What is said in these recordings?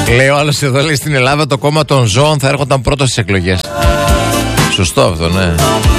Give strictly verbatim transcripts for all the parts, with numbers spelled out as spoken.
Λέει ο άλλος εδώ, λέει, στην Ελλάδα το κόμμα των ζώων θα έρχονταν πρώτο στις εκλογές. Σωστό αυτό, ναι.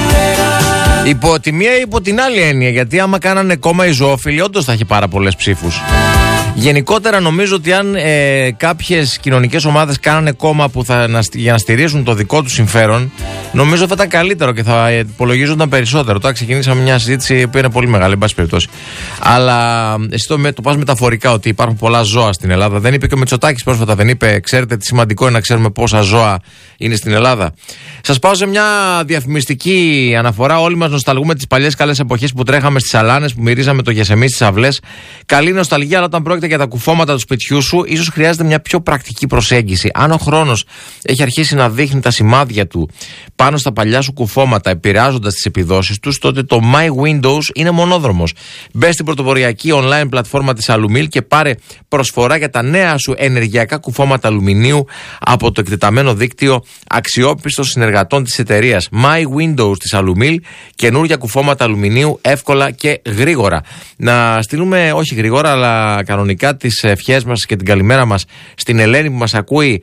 Υπό τη μία ή υπό την άλλη έννοια, γιατί άμα κάνανε κόμμα οι ζωόφιλοι, όντως θα έχει πάρα πολλές ψήφους. Γενικότερα νομίζω ότι αν ε, κάποιες κοινωνικές ομάδες κάνανε κόμμα που θα, να, για να στηρίζουν το δικό του συμφέρον, νομίζω θα ήταν καλύτερο και θα υπολογίζονταν περισσότερο. Τώρα ξεκινήσαμε μια συζήτηση που είναι πολύ μεγάλη, εν πάση περιπτώσει. Αλλά εσύ το, το πας μεταφορικά ότι υπάρχουν πολλά ζώα στην Ελλάδα. Δεν είπε και ο Μητσοτάκης πρόσφατα, δεν είπε, ξέρετε τι σημαντικό είναι να ξέρουμε πόσα ζώα είναι στην Ελλάδα. Σας πάω σε μια διαφημιστική αναφορά. Όλοι μας νοσταλγούμε τις παλιές καλές εποχές που τρέχαμε στις σαλάνες, που μυρίζαμε το γεσεμί στις αυλές. Καλή νοσταλγία, αλλά όταν πρόκειται για τα κουφώματα του σπιτιού σου, ίσως χρειάζεται μια πιο πρακτική προσέγγιση. Αν ο χρόνος έχει αρχίσει να δείχνει τα σημάδια του πάνω στα παλιά σου κουφώματα, επηρεάζοντας τις επιδόσεις τους, τότε το My Windows είναι μονόδρομος. Μπες στην πρωτοποριακή online πλατφόρμα της Alumil και πάρε προσφορά για τα νέα σου ενεργειακά κουφώματα αλουμινίου από το εκτεταμένο δίκτυο αξιόπιστων συνεργατών της εταιρείας. My Windows της Alumil, καινούργια κουφώματα αλουμινίου εύκολα και γρήγορα. Να στείλουμε, όχι γρήγορα, αλλά κανονικά τις ευχές μας και την καλημέρα μας στην Ελένη που μας ακούει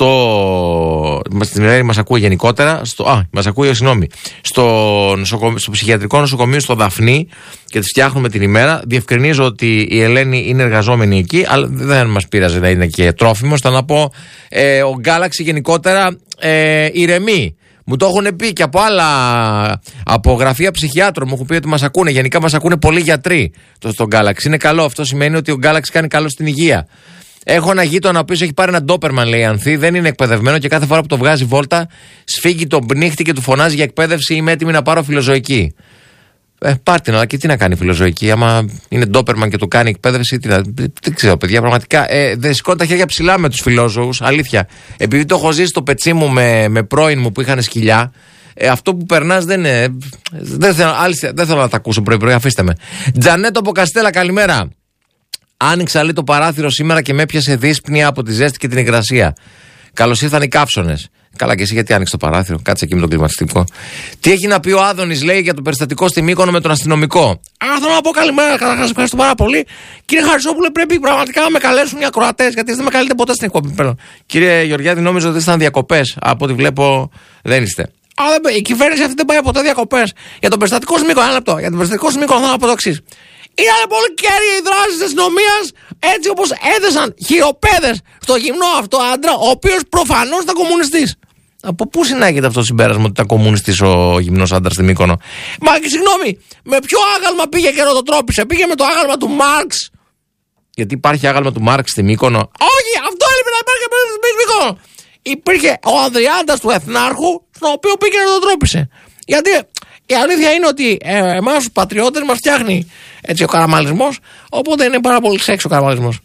στο... στην Ελένη μας ακούει γενικότερα στο... Α, μας ακούει, συγγνώμη στο, νοσοκομ... στο ψυχιατρικό νοσοκομείο στο Δαφνί και τις φτιάχνουμε την ημέρα. Διευκρινίζω ότι η Ελένη είναι εργαζόμενη εκεί, αλλά δεν μας πείραζε να είναι και τρόφιμος. Θα να πω, ε, ο Galaxy γενικότερα ε, ηρεμεί. Μου το έχουν πει και από άλλα, από γραφεία ψυχιάτρων. Μου έχουν πει ότι μας ακούνε. Γενικά μας ακούνε πολλοί γιατροί το, στο Galaxy. Είναι καλό. Αυτό σημαίνει ότι ο Galaxy κάνει καλό στην υγεία. Έχω ένα γείτονα ο οποίος έχει πάρει ένα Doberman, λέει Ανθή. Δεν είναι εκπαιδευμένο και κάθε φορά που το βγάζει βόλτα, σφίγγει τον πνίχτη και του φωνάζει για εκπαίδευση. Είμαι έτοιμη να πάρω φιλοζωική. Ε, πάρτε να, και τι να κάνει φιλοζωική. Άμα είναι Doberman και του κάνει εκπαίδευση, τι να. Δεν ξέρω, παιδιά, πραγματικά. Ε, δεν σηκώνω τα χέρια ψηλά με τους φιλόζωους, αλήθεια. Επειδή το έχω ζήσει στο πετσί μου με, με πρώην μου που είχαν σκυλιά, ε, αυτό που περνάς δεν είναι. Δεν θέλω, άλυση, δεν θέλω να τα ακούσω πρωί-πρωί, αφήστε με. Τζανέτο από Καστέλα, καλημέρα. Άνοιξα λέει το παράθυρο σήμερα και με έπιασε δύσπνοια από τη ζέστη και την υγρασία. Καλώς ήρθαν οι καύσονες. Καλά, και εσύ γιατί άνοιξε το παράθυρο, κάτσε εκεί με τον κλιματιστικό. Τι έχει να πει ο Άδωνης, λέει, για το περιστατικό στη Μύκονο με τον αστυνομικό. Α, θέλω να πω καλημέρα, καταρχάς ευχαριστώ πάρα πολύ. Κύριε Χαρισόπουλε, πρέπει πραγματικά να με καλέσουν οι ακροατές, γιατί δεν με καλείτε ποτέ στην εκπομπή. Κύριε Γεωργιάδη, νόμιζα ότι ήσταν διακοπές. Από ό,τι βλέπω, δεν είστε. Α, η κυβέρνηση αυτή δεν πάει ποτέ διακοπές. Για το περιστατικό στη Μύκονο, ένα λεπτό. Για το περιστατικό στη Μύκονο, θέλω να πω το εξής. Ήταν πολύ κέρια οι δράσεις της αστυνομίας, έτσι όπως έδεσαν χειροπέδες στο γυμνό αυτό άντρα, ο οποίος προφανώς ήταν κομμουνιστής. Από πού συνάγεται αυτό το συμπέρασμα ότι ήταν κομμουνιστής ο γυμνός άντρας στη Μύκονο? Μα και συγγνώμη, με ποιο άγαλμα πήγε και ρωτοτρόπισε? Πήγε με το άγαλμα του Μάρξ. Γιατί υπάρχει άγαλμα του Μάρξ στη Μύκονο? Όχι, αυτό έλειπε να υπάρχει στη Μύκονο. Υπήρχε ο Ανδριάντας του Εθνάρχου, στον οποίο πήγε και ρωτοτρόπισε. Γιατί η αλήθεια είναι ότι ε, εμάς τους πατριώτες μας φτιάχνει έτσι ο καραμαλισμός, οπότε είναι πάρα πολύ σεξ ο καραμαλισμός.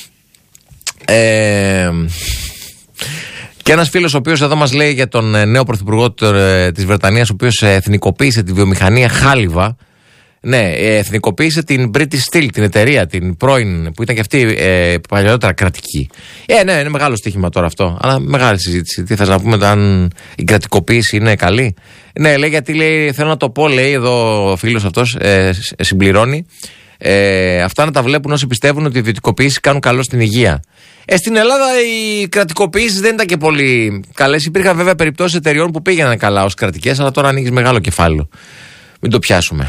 Ε, και ένας φίλος ο οποίος εδώ μας λέει για τον νέο πρωθυπουργό της Βρετανίας, ο οποίος εθνικοποίησε τη βιομηχανία χάλιβα. Ναι, εθνικοποίησε την British Steel, την εταιρεία, την πρώην, που ήταν και αυτή ε, παλιότερα κρατική. Ε, ναι, είναι μεγάλο στοίχημα τώρα αυτό, αλλά μεγάλη συζήτηση. Τι θες να πούμε, αν η κρατικοποίηση είναι καλή? Ναι, λέει, γιατί λέει, θέλω να το πω, λέει εδώ ο φίλος αυτός, ε, συμπληρώνει. Ε, αυτά να τα βλέπουν όσοι πιστεύουν ότι οι ιδιωτικοποιήσεις κάνουν καλό στην υγεία. Ε, στην Ελλάδα οι κρατικοποιήσεις δεν ήταν και πολύ καλές. Υπήρχαν βέβαια περιπτώσεις εταιριών που πήγαιναν καλά ως κρατικές, αλλά τώρα ανοίγεις μεγάλο κεφάλαιο. Μην το πιάσουμε.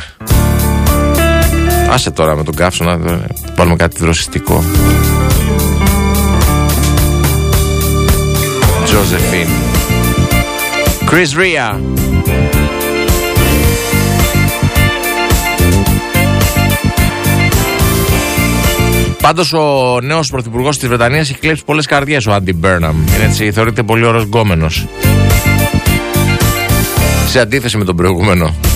Άσε τώρα με τον καύσο να βάλουμε κάτι δροσιστικό. Josephine. Chris Ria. Πάντως ο νέος πρωθυπουργός της Βρετανίας έχει κλέψει πολλές καρδιές, ο Άντι Μπέρναμ. Είναι έτσι, θεωρείται πολύ ωραίος γκόμενος, σε αντίθεση με τον προηγούμενο.